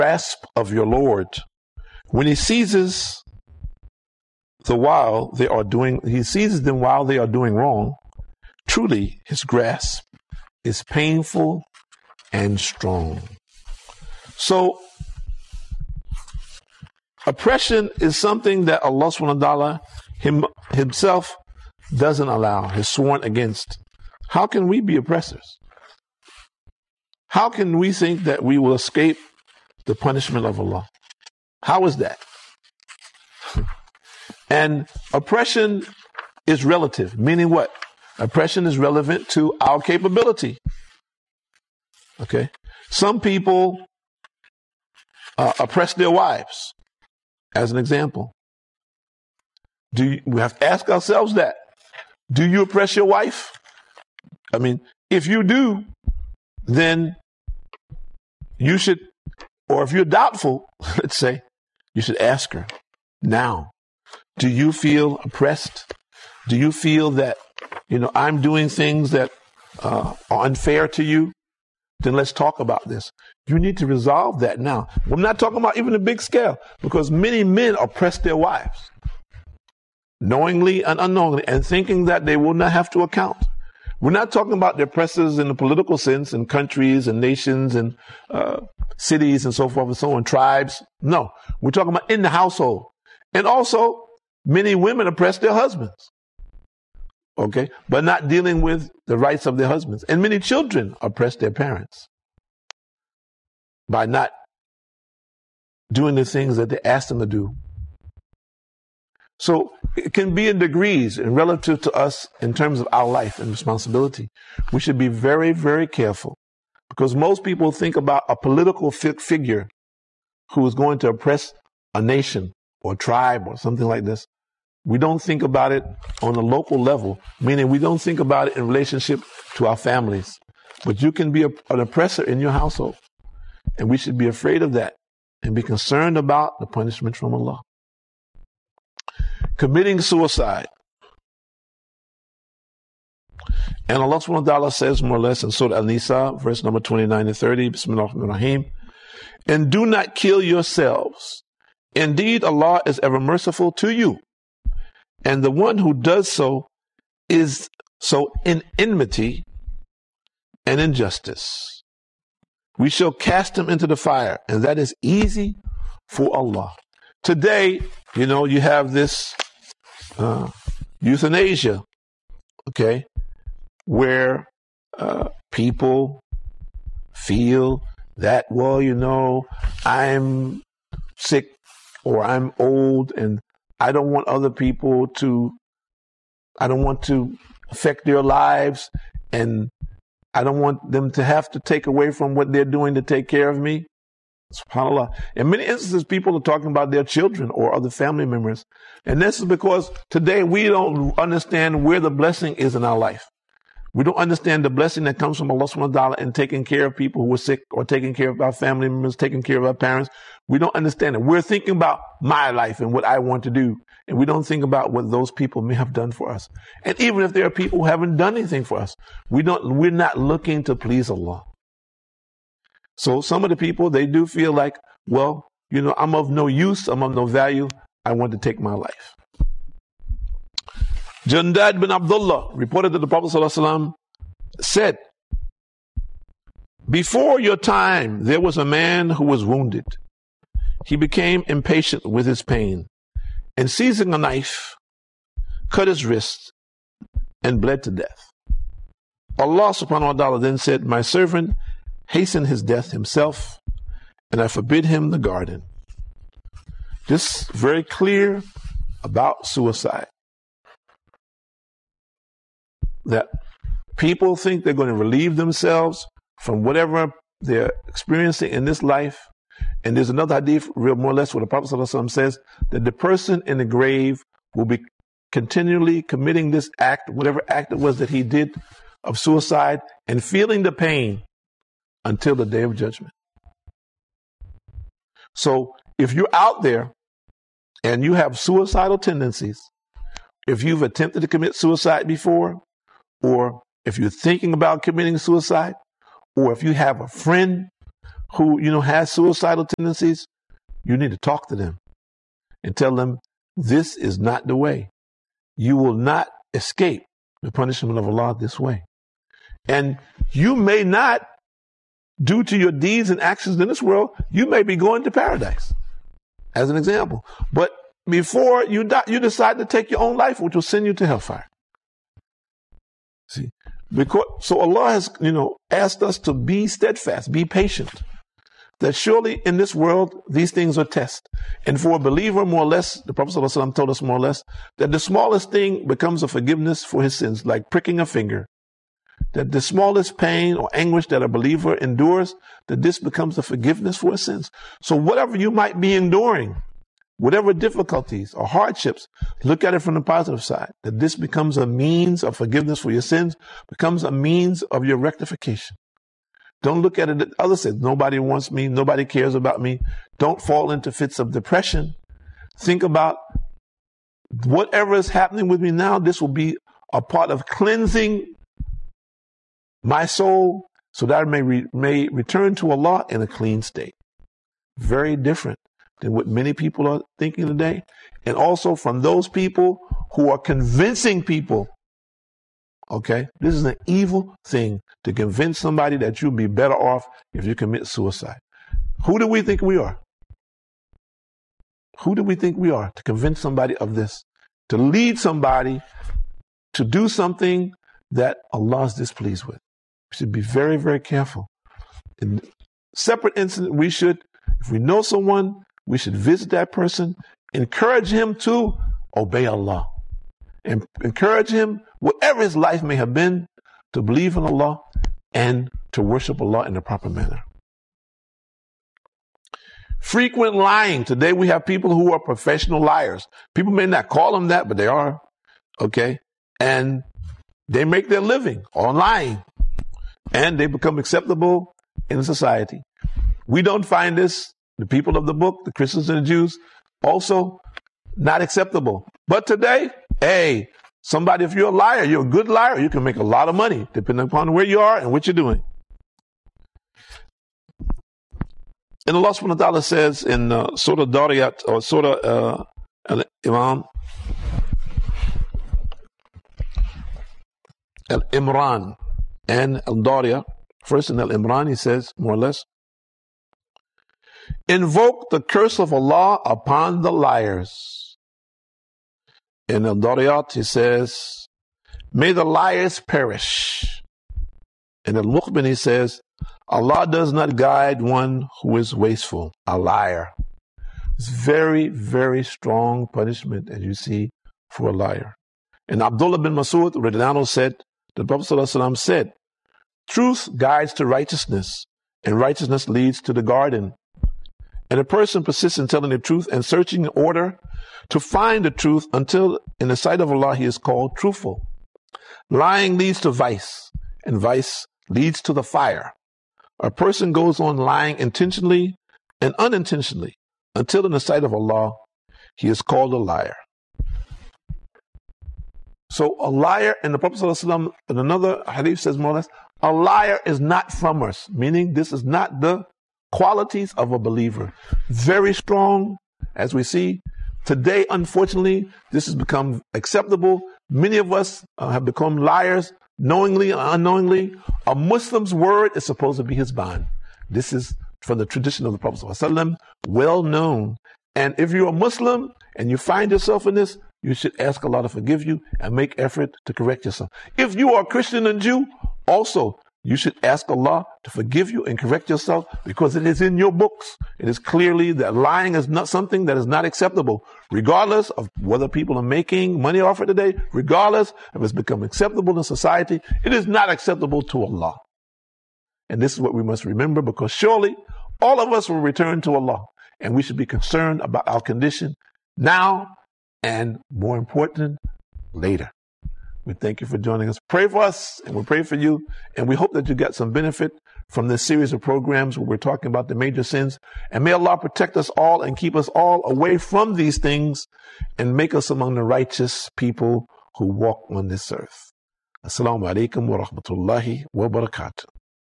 grasp of your Lord. When he seizes them while they are doing wrong, truly his grasp is painful and strong. So oppression is something that Allah subhanahu wa ta'ala himself doesn't allow, has sworn against. How can we be oppressors? How can we think that we will escape the punishment of Allah? How is that? And oppression is relative, meaning what? Oppression is relevant to our capability. Okay? Some people oppress their wives, as an example. We have to ask ourselves that. Do you oppress your wife? I mean, if you do, then you should, or if you're doubtful, let's say, you should ask her now. Do you feel oppressed? Do you feel that, I'm doing things that are unfair to you? Then let's talk about this. You need to resolve that now. I'm not talking about even a big scale, because many men oppress their wives, knowingly and unknowingly, and thinking that they will not have to account. We're not talking about the oppressors in the political sense, in countries and nations and cities and so forth and so on, tribes. No, we're talking about in the household. And also, many women oppress their husbands, okay, but not dealing with the rights of their husbands. And many children oppress their parents by not doing the things that they ask them to do. So it can be in degrees and relative to us in terms of our life and responsibility. We should be very, very careful, because most people think about a political figure who is going to oppress a nation or tribe or something like this. We don't think about it on a local level, meaning we don't think about it in relationship to our families. But you can be an oppressor in your household, and we should be afraid of that and be concerned about the punishment from Allah. Committing suicide. And Allah subhanahu wa ta'ala says more or less in Surah An-Nisa, verse number 29 and 30, Bismillahirrahmanirrahim, and do not kill yourselves. Indeed, Allah is ever merciful to you. And the one who does so is so in enmity and injustice. We shall cast him into the fire, and that is easy for Allah. Today, you have this euthanasia, okay, where people feel that, I'm sick or I'm old and I don't want to affect their lives, and I don't want them to have to take away from what they're doing to take care of me. SubhanAllah. In many instances, people are talking about their children or other family members. And this is because today we don't understand where the blessing is in our life. We don't understand the blessing that comes from Allah subhanahu wa ta'ala in taking care of people who are sick, or taking care of our family members, taking care of our parents. We don't understand it. We're thinking about my life and what I want to do. And we don't think about what those people may have done for us. And even if there are people who haven't done anything for us, we're not looking to please Allah. So some of the people, they do feel like, I'm of no use, I'm of no value, I want to take my life. Jundad bin Abdullah reported that the Prophet ﷺ said, before your time, there was a man who was wounded. He became impatient with his pain, and seizing a knife, cut his wrist and bled to death. Allah subhanahu wa ta'ala then said, my servant hastened his death himself, and I forbid him the garden. This is very clear about suicide. That people think they're going to relieve themselves from whatever they're experiencing in this life. And there's another hadith, more or less, where the Prophet ﷺ says that the person in the grave will be continually committing this act, whatever act it was that he did of suicide, and feeling the pain until the day of judgment. So if you're out there and you have suicidal tendencies, if you've attempted to commit suicide before, or if you're thinking about committing suicide, or if you have a friend who, has suicidal tendencies, you need to talk to them and tell them this is not the way. You will not escape the punishment of Allah this way. And you may not, due to your deeds and actions in this world, you may be going to paradise, as an example. But before you die, you decide to take your own life, which will send you to hellfire. See, so Allah has, asked us to be steadfast, be patient. That surely in this world, these things are tests. And for a believer, more or less, the Prophet ﷺ told us more or less, that the smallest thing becomes a forgiveness for his sins, like pricking a finger. That the smallest pain or anguish that a believer endures, that this becomes a forgiveness for his sins. So whatever you might be enduring, whatever difficulties or hardships, look at it from the positive side, that this becomes a means of forgiveness for your sins, becomes a means of your rectification. Don't look at it the other side. Nobody wants me. Nobody cares about me. Don't fall into fits of depression. Think about whatever is happening with me now. This will be a part of cleansing my soul so that I may return to Allah in a clean state. Very different than what many people are thinking today. And also from those people who are convincing people. Okay, this is an evil thing to convince somebody that you'll be better off if you commit suicide. Who do we think we are? Who do we think we are to convince somebody of this? To lead somebody to do something that Allah is displeased with. We should be very, very careful. In separate incident, if we know someone, we should visit that person, encourage him to obey Allah. And encourage him, whatever his life may have been, to believe in Allah and to worship Allah in the proper manner. Frequent lying. Today we have people who are professional liars. People may not call them that, but they are. Okay? And they make their living on lying. And they become acceptable in society. We don't find this, the people of the book, the Christians and the Jews, also not acceptable. But today, hey, somebody, if you're a liar, you're a good liar, you can make a lot of money, depending upon where you are and what you're doing. And Allah subhanahu wa ta'ala says in Surah Dariyat, or Surah Al-Imran, Al-Imran and Al-Dariyah, first in Al-Imran, he says, more or less, invoke the curse of Allah upon the liars. In Al-Dariyat, he says, may the liars perish. In Al-Muqbin, he says, Allah does not guide one who is wasteful, a liar. It's very, very strong punishment, as you see, for a liar. And Abdullah bin Mas'ud, radhiyallahu anhu, said, the Prophet ﷺ said, truth guides to righteousness, and righteousness leads to the garden. And a person persists in telling the truth and searching in order to find the truth until in the sight of Allah he is called truthful. Lying leads to vice, and vice leads to the fire. A person goes on lying intentionally and unintentionally until in the sight of Allah he is called a liar. So a liar, and the Prophet ﷺ in another hadith says more or less, a liar is not from us, meaning this is not the qualities of a believer. Very strong, as we see. Today, unfortunately, this has become acceptable. Many of us have become liars, knowingly or unknowingly. A Muslim's word is supposed to be his bond. This is from the tradition of the Prophet ﷺ, well known. And if you're a Muslim and you find yourself in this, you should ask Allah to forgive you and make effort to correct yourself. If you are a Christian and Jew, also, you should ask Allah to forgive you and correct yourself, because it is in your books. It is clearly that lying is not something that is not acceptable, regardless of whether people are making money off it today, regardless if it's become acceptable in society. It is not acceptable to Allah. And this is what we must remember, because surely all of us will return to Allah, and we should be concerned about our condition now and, more important, later. We thank you for joining us. Pray for us, and we'll pray for you. And we hope that you get some benefit from this series of programs where we're talking about the major sins. And may Allah protect us all and keep us all away from these things and make us among the righteous people who walk on this earth. Assalamu alaikum wa rahmatullahi wa barakatuh.